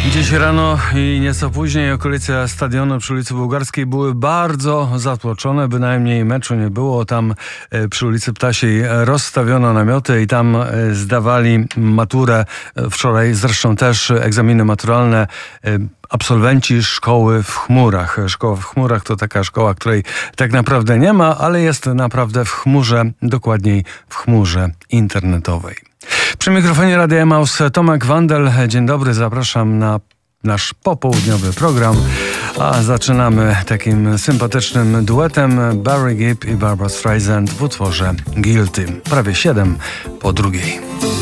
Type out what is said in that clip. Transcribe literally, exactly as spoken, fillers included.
Dziś rano i nieco później okolice stadionu przy ulicy Bułgarskiej były bardzo zatłoczone, bynajmniej meczu nie było. Tam przy ulicy Ptasiej rozstawiono namioty i tam zdawali maturę. Wczoraj zresztą też egzaminy maturalne absolwenci szkoły w chmurach. Szkoła w chmurach to taka szkoła, której tak naprawdę nie ma, ale jest naprawdę w chmurze, dokładniej w chmurze internetowej. Przy mikrofonie Radia Emaus Tomek Wandel. Dzień dobry, zapraszam na nasz popołudniowy program, a zaczynamy takim sympatycznym duetem Barry Gibb i Barbra Streisand w utworze Guilty. Prawie siedem po drugiej.